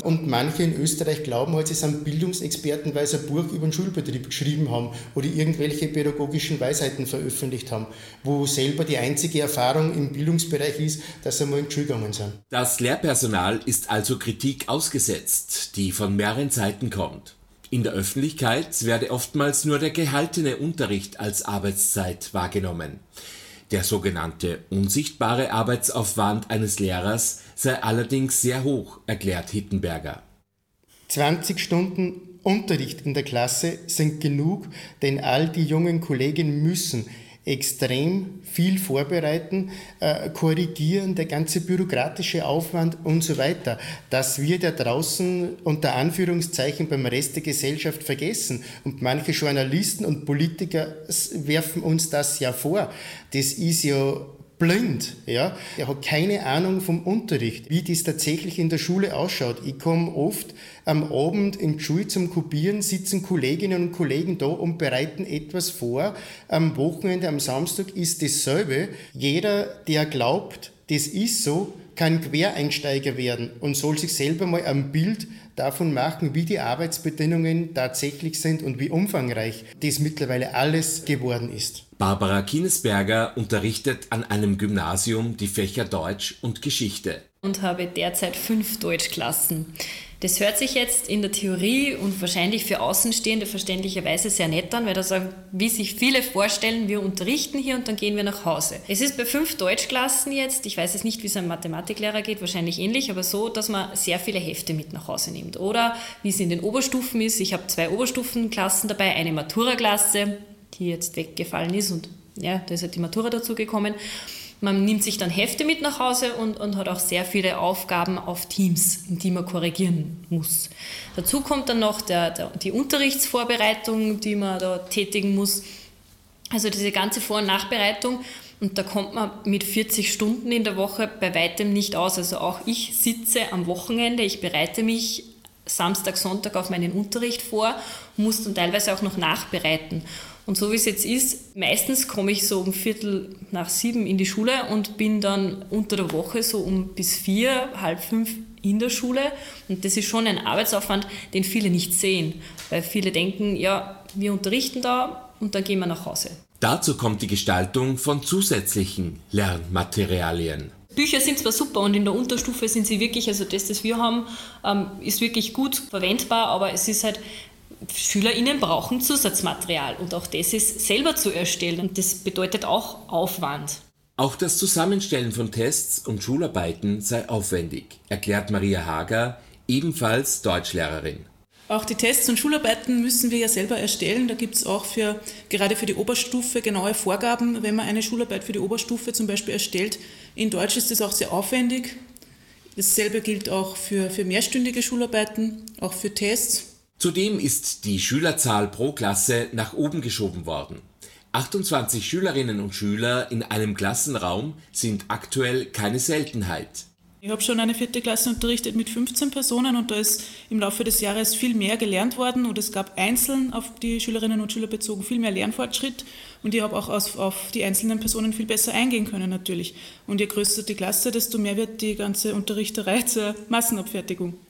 Und manche in Österreich glauben halt, sie sind Bildungsexperten, weil sie ein Buch über den Schulbetrieb geschrieben haben oder irgendwelche pädagogischen Weisheiten veröffentlicht haben, wo selber die einzige Erfahrung im Bildungsbereich ist, dass sie mal in die Schule gegangen sind. Das Lehrpersonal ist also Kritik ausgesetzt, die von mehreren Seiten kommt. In der Öffentlichkeit werde oftmals nur der gehaltene Unterricht als Arbeitszeit wahrgenommen. Der sogenannte unsichtbare Arbeitsaufwand eines Lehrers sei allerdings sehr hoch, erklärt Hittenberger. 20 Stunden Unterricht in der Klasse sind genug, denn all die jungen Kollegen müssen extrem viel vorbereiten, korrigieren, der ganze bürokratische Aufwand und so weiter. Das wird ja draußen unter Anführungszeichen beim Rest der Gesellschaft vergessen. Und manche Journalisten und Politiker werfen uns das ja vor. Das ist ja blind, ja. Er hat keine Ahnung vom Unterricht, wie das tatsächlich in der Schule ausschaut. Ich komme oft am Abend in die Schule zum Kopieren, sitzen Kolleginnen und Kollegen da und bereiten etwas vor. Am Wochenende, am Samstag ist dasselbe. Jeder, der glaubt, das ist so, kann Quereinsteiger werden und soll sich selber mal ein Bild davon machen, wie die Arbeitsbedingungen tatsächlich sind und wie umfangreich das mittlerweile alles geworden ist. Barbara Kinesberger unterrichtet an einem Gymnasium die Fächer Deutsch und Geschichte. Und habe derzeit 5 Deutschklassen. Das hört sich jetzt in der Theorie und wahrscheinlich für Außenstehende verständlicherweise sehr nett an, weil da sagen, wie sich viele vorstellen, wir unterrichten hier und dann gehen wir nach Hause. Es ist bei 5 Deutschklassen jetzt, ich weiß jetzt nicht, wie es einem Mathematiklehrer geht, wahrscheinlich ähnlich, aber so, dass man sehr viele Hefte mit nach Hause nimmt. Oder wie es in den Oberstufen ist, ich habe 2 Oberstufenklassen dabei, eine Matura-Klasse, die jetzt weggefallen ist und ja, da ist halt die Matura dazu gekommen. Man nimmt sich dann Hefte mit nach Hause und hat auch sehr viele Aufgaben auf Teams, die man korrigieren muss. Dazu kommt dann noch die Unterrichtsvorbereitung, die man da tätigen muss. Also diese ganze Vor- und Nachbereitung. Und da kommt man mit 40 Stunden in der Woche bei weitem nicht aus. Also auch ich sitze am Wochenende, ich bereite mich Samstag, Sonntag auf meinen Unterricht vor, muss dann teilweise auch noch nachbereiten. Und so wie es jetzt ist, meistens komme ich so um 6:45 in die Schule und bin dann unter der Woche so bis 4, halb 5 in der Schule. Und das ist schon ein Arbeitsaufwand, den viele nicht sehen. Weil viele denken, ja, wir unterrichten da und dann gehen wir nach Hause. Dazu kommt die Gestaltung von zusätzlichen Lernmaterialien. Bücher sind zwar super und in der Unterstufe sind sie wirklich, also das wir haben, ist wirklich gut verwendbar, aber es ist halt, SchülerInnen brauchen Zusatzmaterial und auch das ist selber zu erstellen und das bedeutet auch Aufwand. Auch das Zusammenstellen von Tests und Schularbeiten sei aufwendig, erklärt Maria Hager, ebenfalls Deutschlehrerin. Auch die Tests und Schularbeiten müssen wir ja selber erstellen. Da gibt es auch gerade für die Oberstufe genaue Vorgaben, wenn man eine Schularbeit für die Oberstufe zum Beispiel erstellt. In Deutsch ist das auch sehr aufwendig. Dasselbe gilt auch für mehrstündige Schularbeiten, auch für Tests. Zudem ist die Schülerzahl pro Klasse nach oben geschoben worden. 28 Schülerinnen und Schüler in einem Klassenraum sind aktuell keine Seltenheit. Ich habe schon eine 4. Klasse unterrichtet mit 15 Personen und da ist im Laufe des Jahres viel mehr gelernt worden und es gab einzeln auf die Schülerinnen und Schüler bezogen viel mehr Lernfortschritt und ich habe auch auf die einzelnen Personen viel besser eingehen können natürlich. Und je größer die Klasse, desto mehr wird die ganze Unterrichterei zur Massenabfertigung.